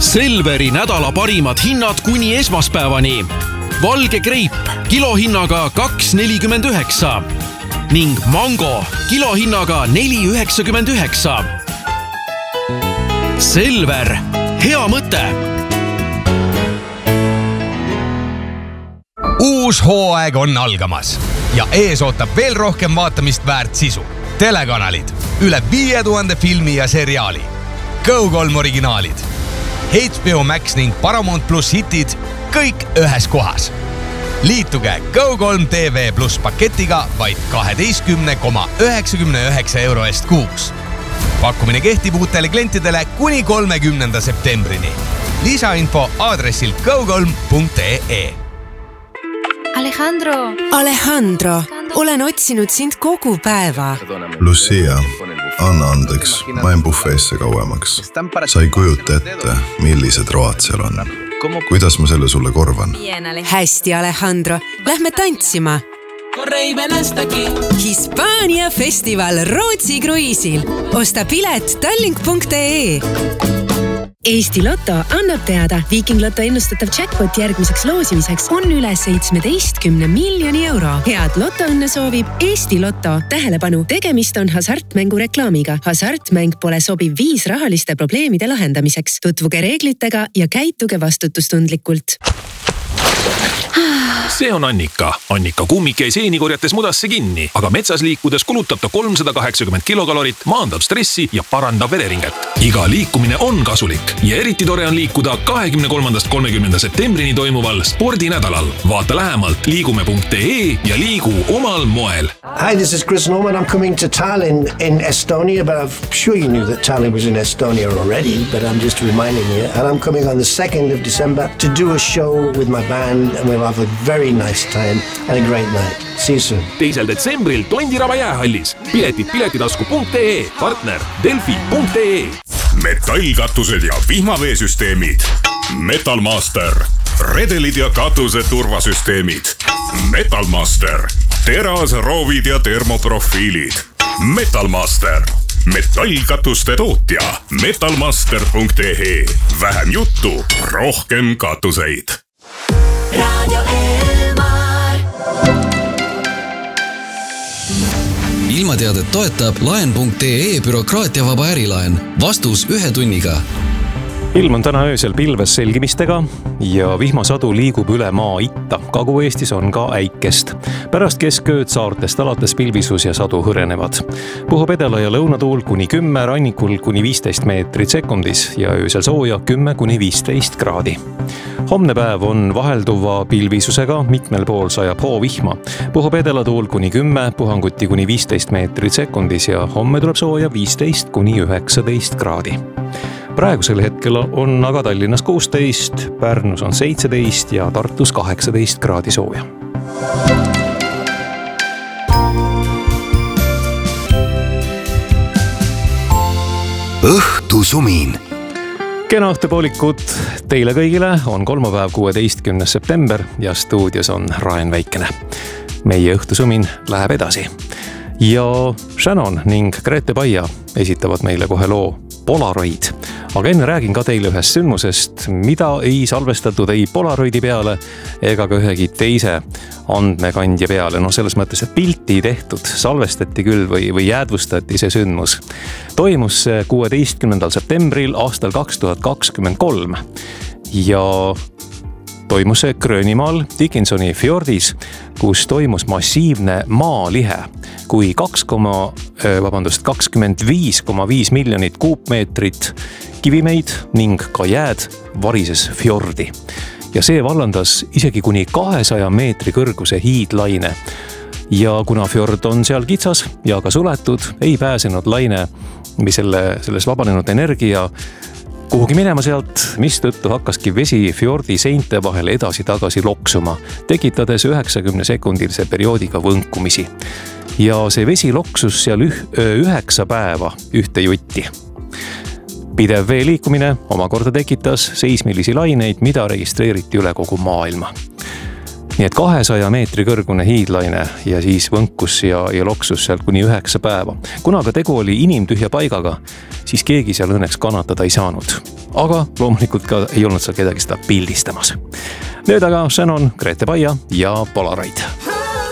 Selveri nädala parimad hinnad kuni esmaspäevani. Valge greip kilohinnaga 2,49 ning mango kilohinnaga 4,99. Selver, hea mõte! Uus hooaeg on algamas ja ees ootab veel rohkem vaatamist väärt sisu. Telekanalid, üle 5000 filmi ja seriaali, Go3 originaalid, HBO Max ning Paramount Plus hitid, kõik ühes kohas. Liituge Go3 TV Plus paketiga vaid 12,99 euro eest kuus. Pakkumine kehtib uutele klientidele kuni 30. septembrini. Lisainfo aadressil go3.ee. Alejandro, olen otsinud sind kogu päeva. Lucia, anna andeks, ma en bufeesse kauemaks. Sa ei kujuta ette, millised road seal on. Kuidas ma selle sulle korvan? Hästi, Alejandro. Lähme tantsima. Hispaania festival Rootsi kruiisil. Osta pilet tallink.ee. Eesti Lotto annab teada, Viking Lotto ennustatav jackpot järgmiseks loosimiseks on üle 17 miljoni euro. Head lotoõnne soovib Eesti Lotto. Tähelepanu, tegemist on hasartmängu reklaamiga. Hasartmäng pole sobiv viis rahaliste probleemide lahendamiseks. Tutvuge reeglitega ja käituge vastutustundlikult. See on Annika. Annika kummik jäi seeni korjates mudasse kinni, aga metsas liikudes kulutab ta 380 kilokalorit, maandab stressi ja parandab vereringet. Iga liikumine on kasulik ja eriti tore on liikuda 23.–30. septembrini toimuval spordinädalal. Vaata lähemalt liigume.ee ja liigu omal moel. Hi, this is Chris Norman. I'm coming to Tallinn in Estonia, but I'm sure you knew that Tallinn was in Estonia already, but I'm just reminding you. And I'm coming on the 2nd of December to do a show with my band and we'll have a very nice time and a great night. See you soon. 2. detsembril Tondiraba jäähallis. Piletid piletitasku.ee, partner delfi.ee. Metallkatused ja vihmaveesüsteemid. Metalmaster. Redelid ja katuse turvasüsteemid. Metalmaster. Teras, roovid ja termoprofiilid. Metalmaster. Metallkatuste tootja. Metalmaster.ee. Vähem juttu, rohkem katuseid. Radio Elmar. Ilmateadet toetab laen.ee bürokraatiavaba ärilaen. Vastus 1 tunniga. Ilm on täna öösel pilves selgimistega ja vihmasadu liigub üle maa itta. Kagu-Eestis on ka äikest. Pärast keskööd saartest alates pilvisus ja sadu hõrenevad. Puhub edela ja lõunatuul kuni 10, rannikul kuni 15 meetrit sekundis ja öösel sooja 10–15 kraadi. Homne päev on vahelduva pilvisusega, mitmel pool sajab hoovihma. Puhub edelatuul kuni 10, puhanguti kuni 15 meetrit sekundis ja homme tuleb sooja 15–19 kraadi. Praegusel hetkel on aga Tallinnas 16, Pärnus on 17 ja Tartus 18 kraadi sooja. Õhtusumin. Kena õhtupoolikut teile kõigile on kolmapäev 16. september ja stuudios on Raen Väikene. Meie õhtusumin läheb edasi. Ja Shannon ning Grete Paia esitavad meile kohe loo Polaroid. Aga enne räägin ka teile ühest sündmusest, mida ei salvestatud ei Polaroidi peale ega ka ühegi teise andmekandja peale. No selles mõttes, et pilti tehtud, salvestati küll või jäädvustati see sündmus. Toimus 16. septembril aastal 2023 ja toimus see Gröönimaal Dickinsoni fjordis, kus toimus massiivne maalihe, kui 25,5 miljonit kuupmeetrit kivimeid ning ka jääd varises fjordi. Ja see vallandas isegi kuni 200 meetri kõrguse hiidlaine. Ja kuna fjord on seal kitsas ja ka suletud, ei pääsenud laine või selles vabanenud energia kuhugi minema sealt, mistõttu hakkaski vesi fjordi seinte vahel edasi-tagasi loksuma, tekitades 90-sekundilise perioodiga võnkumisi. Ja see vesi loksus seal 9 päeva ühte jutti. Pidev vee liikumine omakorda tekitas seismilisi laineid, mida registreeriti üle kogu maailma. nii et 200 meetri kõrgune hiidlaine ja siis võnkus ja loksus sealt kuni 9 päeva. Kuna aga tegu oli inimtühja paigaga, siis keegi seal õnneks kannatada ei saanud. Aga loomulikult ka ei olnud seal kedagi seda pildistamas. Nüüd aga Shannon, Grete Paia ja Polaroid.